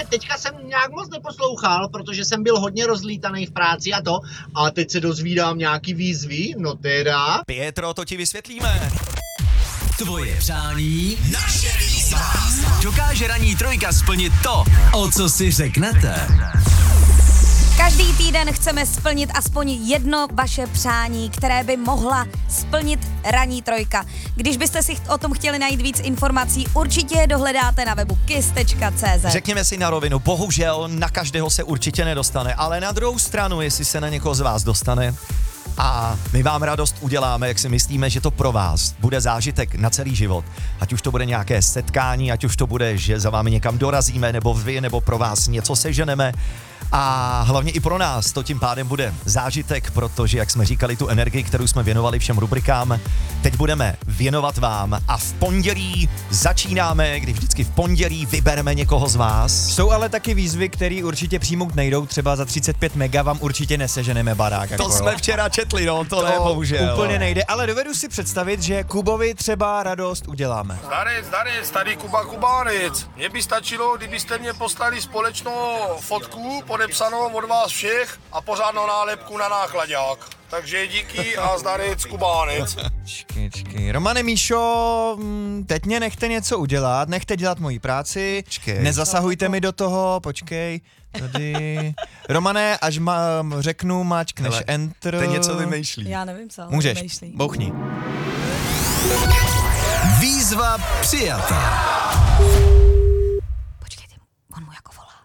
teďka jsem nějak moc neposlouchal, protože jsem byl hodně rozlítaný v práci a to, a teď se dozvídám nějaký výzvy, no teda. Pietro, to ti vysvětlíme. Tvoje přání, naše výzva. Dokáže ranní trojka splnit to, o co si řeknete. Každý týden chceme splnit aspoň jedno vaše přání, které by mohla splnit ranní trojka. Když byste si o tom chtěli najít víc informací, určitě je dohledáte na webu kiss.cz. Řekněme si na rovinu, bohužel na každého se určitě nedostane, ale na druhou stranu, jestli se na někoho z vás dostane, a my vám radost uděláme, jak si myslíme, že to pro vás bude zážitek na celý život. Ať už to bude nějaké setkání, ať už to bude, že za vámi někam dorazíme, nebo vy, nebo pro vás něco seženeme. A hlavně i pro nás to tím pádem bude zážitek, protože, jak jsme říkali, tu energii, kterou jsme věnovali všem rubrikám, teď budeme věnovat vám a v pondělí začínáme, kdy vždycky v pondělí vybereme někoho z vás. Jsou ale taky výzvy, které určitě přijmout nejdou, třeba za 35 mega vám určitě neseženeme barák. To jako, jsme včera četli, no, to ne, bohužel. Úplně nejde, ale dovedu si představit, že Kubovi třeba radost uděláme. Zdarec, tady Kuba Kubánec. Mně by stačilo, kdybyste mě poslali společnou fotku podepsanou od vás všech a pořádnou nálepku na nákladák. Takže díky a zdarec Kubánec. Čekej. Romane, Míšo, teď mě nechte něco udělat, nechte dělat moji práci, nezasahujte mi do toho, počkej, tady. Romane, až řeknu, mačkneš enter. Teď něco vymýšlí. Já nevím, co Můžeš, vymýšlí. bouchni. Výzva přijata. Počkejte, on mu jako volá.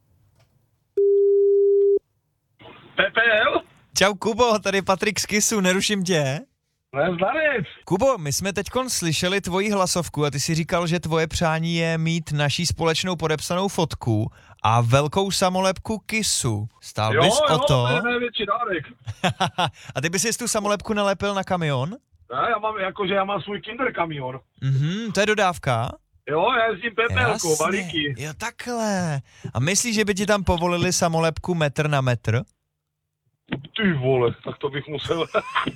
PPL? Čau Kubo, tady Patrik z Kissu, neruším tě. Zdarec. Kubo, my jsme teďkon slyšeli tvoji hlasovku a ty si říkal, že tvoje přání je mít naší společnou podepsanou fotku a velkou samolepku Kissu. Stál bys o to? To je největší dárek. A ty bys si tu samolepku nalepil na kamion? Ne, já mám svůj kinder kamion. To je dodávka? Jo, já jezdím PPLkou, balíky. Jo, takhle. A myslíš, že by ti tam povolili samolepku metr na metr? Ty vole, tak to bych musel.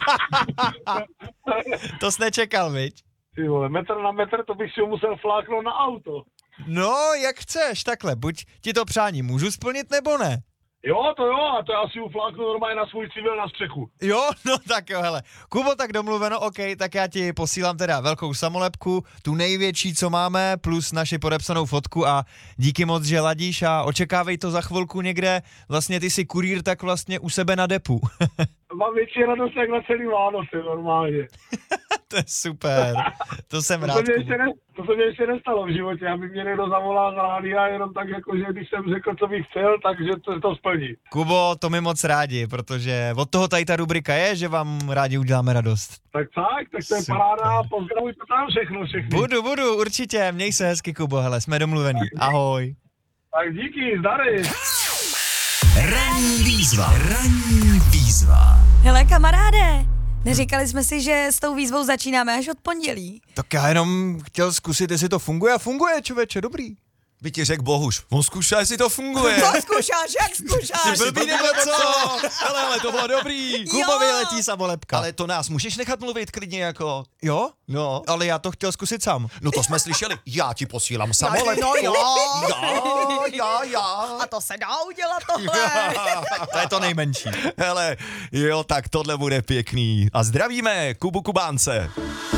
To jsi nečekal, viď? Ty vole, metr na metr, to bych si ho musel fláknout na auto. No, jak chceš, takhle. Buď ti to přání můžu splnit, nebo ne? Jo, a to já si ufláknu normálně na svůj civil na střechu. Jo, no tak jo, hele. Kubo, tak domluveno, OK, tak já ti posílám teda velkou samolepku, tu největší, co máme, plus naši podepsanou fotku a díky moc, že ladíš a očekávej to za chvilku někde, vlastně ty jsi kurýr tak vlastně u sebe na depu. Mám větší radost jak na celý Vánoce normálně. To je super, to jsem rád. To se mi ještě nestalo v životě, aby mě někdo zavolal z rádia jenom tak jako, že když jsem řekl, co bych chtěl, takže to splní. Kubo, to mi moc rádi, protože od toho tady ta rubrika je, že vám rádi uděláme radost. Tak to je paráda, pozdravujte tam všechny. Budu, určitě, měj se hezky, Kubo, hele, jsme domluvení, ahoj. Tak díky, zdary. Ranní výzva. Hele, kamaráde, neříkali jsme si, že s tou výzvou začínáme až od pondělí. Tak já jenom chtěl zkusit, jestli to funguje a funguje, člověče, dobrý. By ti řekl Bohuš, on zkušaj, jestli to funguje. Co zkušáš, jak zkušáš? Blbý nebo co? Ale to bylo dobrý. Kubovi letí samolepka. Ale to nás můžeš nechat mluvit klidně jako... Jo? No. Ale já to chtěl zkusit sám. No to jsme slyšeli. Já ti posílám samolepku. No jo. Já. A to se dá udělat tohle. To je to nejmenší. Hele, jo, tak tohle bude pěkný. A zdravíme Kubu Kubánce.